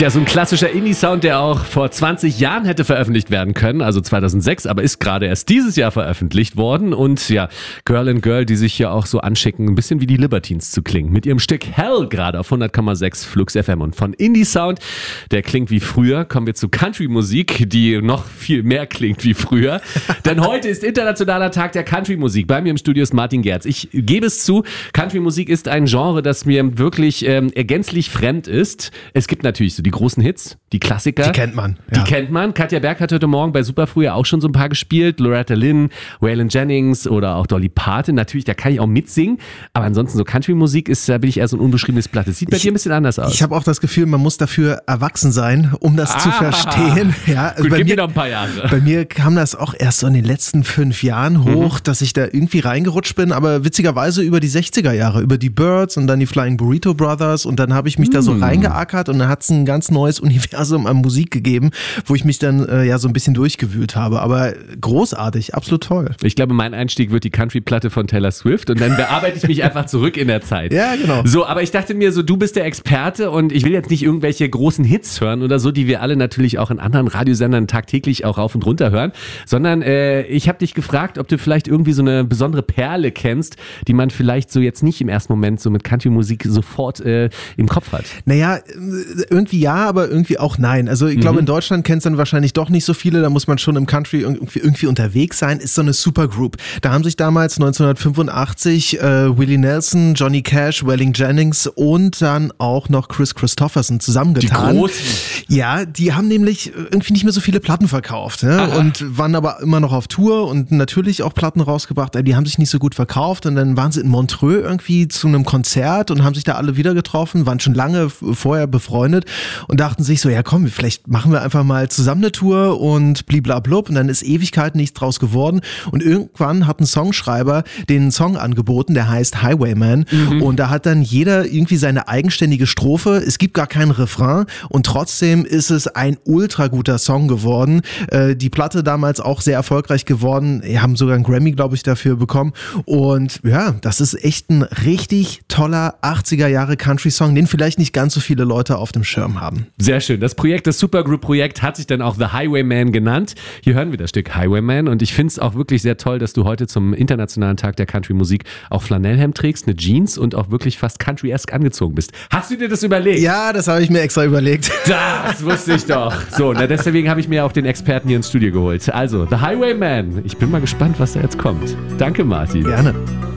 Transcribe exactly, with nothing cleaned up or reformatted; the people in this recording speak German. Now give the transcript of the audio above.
Ja, so ein klassischer Indie-Sound, der auch vor zwanzig Jahren hätte veröffentlicht werden können, also zweitausendsechs, aber ist gerade erst dieses Jahr veröffentlicht worden. Und ja, Girl and Girl, die sich ja auch so anschicken, ein bisschen wie die Libertines zu klingen. Mit ihrem Stück Hell gerade auf hundert Komma sechs Flux F M. Und von Indie-Sound, der klingt wie früher, kommen wir zu Country-Musik, die noch viel mehr klingt wie früher. Denn heute ist Internationaler Tag der Country-Musik. Bei mir im Studio ist Martin Gerz. Ich gebe es zu, Country-Musik ist ein Genre, das mir wirklich ähm, gänzlich fremd ist. Es gibt natürlich so die großen Hits, die Klassiker. Die kennt man. Die Ja. kennt man. Katja Berg hat heute Morgen bei Superfrüh auch schon so ein paar gespielt. Loretta Lynn, Waylon Jennings oder auch Dolly Parton. Natürlich, da kann ich auch mitsingen. Aber ansonsten so Country-Musik ist, da bin ich eher so ein unbeschriebenes Blatt. Das sieht bei Ich- dir ein bisschen anders aus. Ich habe auch das Gefühl, man muss dafür erwachsen sein, um das zu Ah. verstehen. Ja, also Gut, bei gib mir mir, noch ein paar Jahre. bei mir kam das auch erst so in den letzten fünf Jahren hoch, Mhm. dass ich da irgendwie reingerutscht bin, aber witzigerweise über die sechziger Jahre, über die Birds und dann die Flying Burrito Brothers und dann habe ich mich da so Mhm. reingeackert und dann hat es ein ganz neues Universum an Musik gegeben, wo ich mich dann äh, ja so ein bisschen durchgewühlt habe. Aber großartig, absolut toll. Ich glaube, mein Einstieg wird die Country-Platte von Taylor Swift und dann bearbeite ich mich einfach zurück in der Zeit. Ja, genau. So, aber ich dachte mir so, du bist der Experte und ich will jetzt nicht irgendwelche großen Hits hören oder so, die wir alle natürlich auch in anderen Radiosendern tagtäglich auch rauf und runter hören, sondern äh, ich habe dich gefragt, ob du vielleicht irgendwie so eine besondere Perle kennst, die man vielleicht so jetzt nicht im ersten Moment so mit Country-Musik sofort äh, im Kopf hat. Naja, irgendwie ja, aber irgendwie auch nein. Also ich glaube, in Deutschland kennt es dann wahrscheinlich doch nicht so viele, da muss man schon im Country irgendwie, irgendwie unterwegs sein, ist so eine Supergroup. Da haben sich damals neunzehnhundertfünfundachtzig äh, Willie Nelson, Johnny Cash, Waylon Jennings und dann auch noch Chris Christopherson zusammengetan. Die Großen. Ja, die haben nämlich irgendwie nicht mehr so viele Platten verkauft, ne? Und waren aber immer noch auf Tour und natürlich auch Platten rausgebracht, aber die haben sich nicht so gut verkauft und dann waren sie in Montreux irgendwie zu einem Konzert und haben sich da alle wieder getroffen, waren schon lange vorher befreundet und dachten sich so, ja komm, vielleicht machen wir einfach mal zusammen eine Tour und bliblablub und dann ist Ewigkeit nichts draus geworden und irgendwann hat ein Songschreiber den Song angeboten, der heißt Highwayman und da hat dann jeder irgendwie seine eigenständige Strophe, es gibt gar keinen Refrain und trotzdem ist es ein ultra guter Song geworden. Äh, die Platte damals auch sehr erfolgreich geworden, die haben sogar einen Grammy, glaube ich, dafür bekommen und ja, das ist echt ein richtig toller achtziger Jahre Country-Song, den vielleicht nicht ganz so viele Leute auf dem Schirm haben. Sehr schön. Das Projekt, das Supergroup-Projekt hat sich dann auch The Highwayman genannt. Hier hören wir das Stück Highwayman und ich finde es auch wirklich sehr toll, dass du heute zum Internationalen Tag der Country-Musik auch Flanellhemd trägst, eine Jeans und auch wirklich fast Country-esque angezogen bist. Hast du dir das überlegt? Ja, das habe ich mir extra überlegt. Das wusste ich doch. So, na deswegen habe ich mir auch den Experten hier ins Studio geholt. Also, The Highwayman. Ich bin mal gespannt, was da jetzt kommt. Danke, Martin. Gerne.